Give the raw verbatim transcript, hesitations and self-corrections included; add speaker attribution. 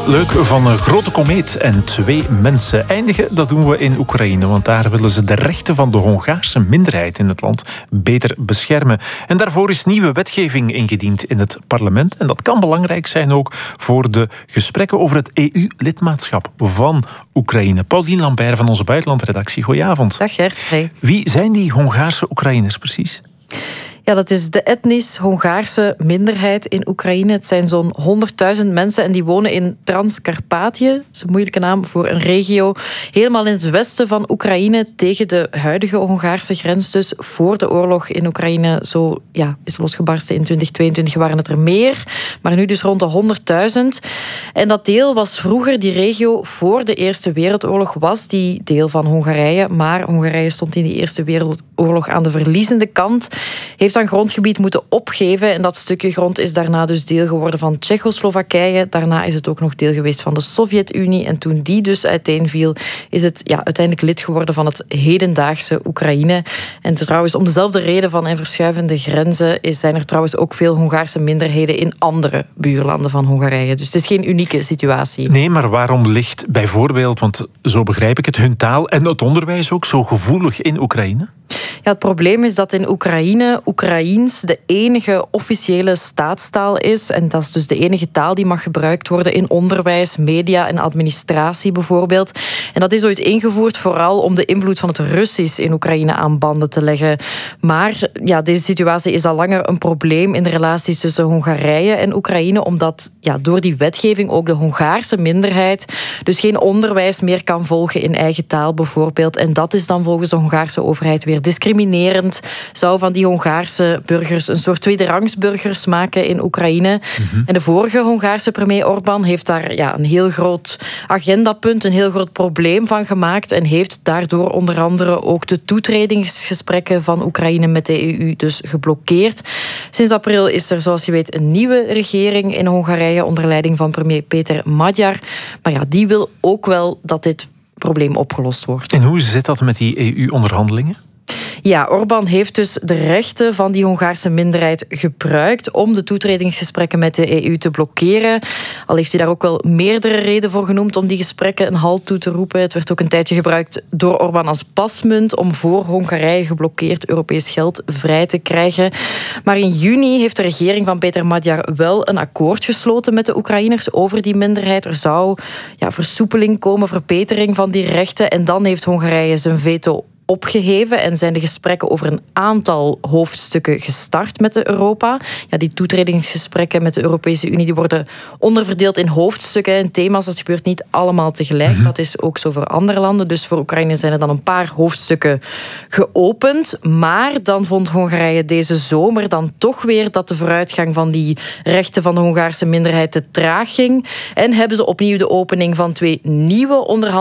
Speaker 1: Leuk, van een grote komeet en twee mensen eindigen, dat doen we in Oekraïne. Want daar willen ze de rechten van de Hongaarse minderheid in het land beter beschermen. En daarvoor is nieuwe wetgeving ingediend in het parlement. En dat kan belangrijk zijn ook voor de gesprekken over het E U-lidmaatschap van Oekraïne. Paulien Lambert van onze buitenlandredactie, goedenavond.
Speaker 2: Dag Gert. Hey.
Speaker 1: Wie zijn die Hongaarse Oekraïners precies?
Speaker 2: Ja, dat is de etnisch Hongaarse minderheid in Oekraïne. Het zijn zo'n honderdduizend mensen en die wonen in Transcarpathië. Dat is een moeilijke naam voor een regio. Helemaal in het westen van Oekraïne, tegen de huidige Hongaarse grens. Dus voor de oorlog in Oekraïne zo ja, is losgebarsten in twintig tweeëntwintig waren het er meer. Maar nu dus rond de honderdduizend. En dat deel was vroeger, die regio voor de Eerste Wereldoorlog, was die deel van Hongarije. Maar Hongarije stond in die Eerste Wereldoorlog aan de verliezende kant. Heeft dan grondgebied moeten opgeven. En dat stukje grond is daarna dus deel geworden van Tsjechoslowakije. Daarna is het ook nog deel geweest van de Sovjet-Unie. En toen die dus uiteenviel, is het ja, uiteindelijk lid geworden van het hedendaagse Oekraïne. En trouwens, om dezelfde reden van en verschuivende grenzen zijn er trouwens ook veel Hongaarse minderheden in andere buurlanden van Hongarije. Dus het is geen unieke situatie.
Speaker 1: Nee, maar waarom ligt bijvoorbeeld, want zo begrijp ik het, hun taal en het onderwijs ook zo gevoelig in Oekraïne?
Speaker 2: Ja, het probleem is dat in Oekraïne Oekraïens de enige officiële staatstaal is. En dat is dus de enige taal die mag gebruikt worden in onderwijs, media en administratie bijvoorbeeld. En dat is ooit ingevoerd vooral om de invloed van het Russisch in Oekraïne aan banden te leggen. Maar ja, deze situatie is al langer een probleem in de relaties tussen Hongarije en Oekraïne, omdat ja, door die wetgeving ook de Hongaarse minderheid dus geen onderwijs meer kan volgen in eigen taal bijvoorbeeld. En dat is dan volgens de Hongaarse overheid weer discriminerend, zou van die Hongaarse burgers een soort tweederangsburgers maken in Oekraïne. Mm-hmm. En de vorige Hongaarse premier Orbán heeft daar ja, een heel groot agendapunt, een heel groot probleem van gemaakt en heeft daardoor onder andere ook de toetredingsgesprekken van Oekraïne met de E U dus geblokkeerd. Sinds april is er, zoals je weet, een nieuwe regering in Hongarije onder leiding van premier Péter Magyar. Maar ja, die wil ook wel dat dit probleem opgelost wordt.
Speaker 1: En hoe zit dat met die E U-onderhandelingen?
Speaker 2: Ja, Orbán heeft dus de rechten van die Hongaarse minderheid gebruikt om de toetredingsgesprekken met de E U te blokkeren. Al heeft hij daar ook wel meerdere redenen voor genoemd om die gesprekken een halt toe te roepen. Het werd ook een tijdje gebruikt door Orbán als pasmunt om voor Hongarije geblokkeerd Europees geld vrij te krijgen. Maar in juni heeft de regering van Péter Magyar wel een akkoord gesloten met de Oekraïners over die minderheid. Er zou ja, versoepeling komen, verbetering van die rechten. En dan heeft Hongarije zijn veto opgeheven en zijn de gesprekken over een aantal hoofdstukken gestart met de Europa. Ja, die toetredingsgesprekken met de Europese Unie die worden onderverdeeld in hoofdstukken en thema's. Dat gebeurt niet allemaal tegelijk. Mm-hmm. Dat is ook zo voor andere landen. Dus voor Oekraïne zijn er dan een paar hoofdstukken geopend. Maar dan vond Hongarije deze zomer dan toch weer dat de vooruitgang van die rechten van de Hongaarse minderheid te traag ging. En hebben ze opnieuw de opening van twee nieuwe onderhandelingen